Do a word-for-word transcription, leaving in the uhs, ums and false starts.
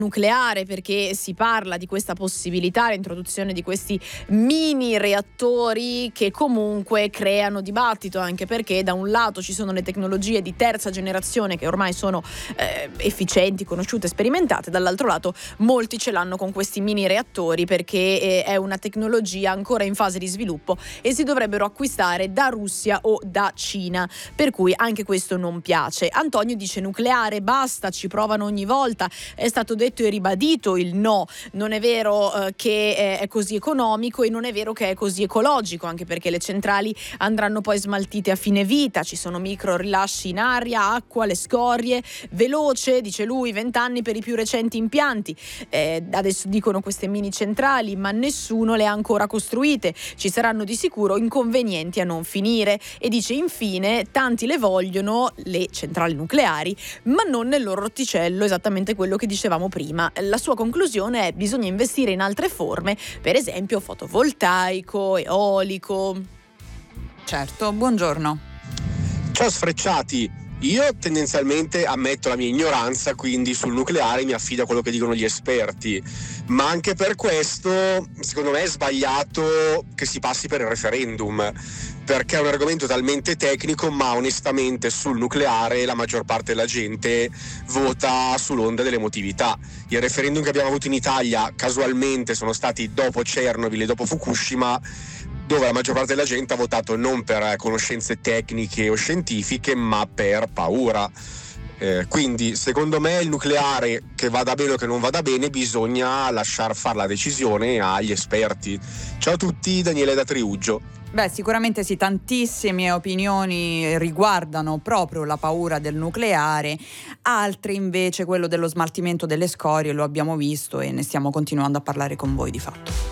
nucleare, perché si parla di questa possibilità, l'introduzione di questi mini reattori che comunque creano dibattito, anche perché da un lato ci sono le tecnologie di terza generazione che ormai sono eh, efficienti, conosciute, sperimentate, dall'altro lato molti ce l'hanno con questi mini reattori perché eh, è una tecnologia ancora in fase di sviluppo e si dovrebbero acquistare da Russia o da Cina, per cui anche questo non piace. Antonio dice: nucleare basta, ci provano ogni volta, è stato detto e ribadito il no, non è vero eh, che è così economico e non è vero che è così ecologico, anche perché le centrali andranno poi smaltite a fine vita, ci sono micro rilasci in aria, acqua, le scorie, veloce, dice lui, vent'anni per i più recenti impianti, eh, adesso dicono queste mini centrali, ma nessuno le ha ancora costruite, ci saranno di sicuro inconvenienti a non finire, e dice infine tanti le vogliono le centrali nucleari ma non nel loro orticello, esattamente quello che dicevamo prima. La sua conclusione è: bisogna investire in altre forme, per esempio fotovoltaico, eolico. Certo, buongiorno. Ciao sfrecciati, io tendenzialmente ammetto la mia ignoranza, quindi sul nucleare mi affido a quello che dicono gli esperti, ma anche per questo secondo me è sbagliato che si passi per il referendum, perché è un argomento talmente tecnico, ma onestamente sul nucleare la maggior parte della gente vota sull'onda dell'emotività. I referendum che abbiamo avuto in Italia casualmente sono stati dopo Chernobyl e dopo Fukushima, dove la maggior parte della gente ha votato non per conoscenze tecniche o scientifiche, ma per paura. Eh, quindi secondo me il nucleare, che vada bene o che non vada bene, bisogna lasciar fare la decisione agli esperti. Ciao a tutti, Daniele da Triuggio. Beh, sicuramente sì, tantissime opinioni riguardano proprio la paura del nucleare, altre invece quello dello smaltimento delle scorie, lo abbiamo visto e ne stiamo continuando a parlare con voi di fatto.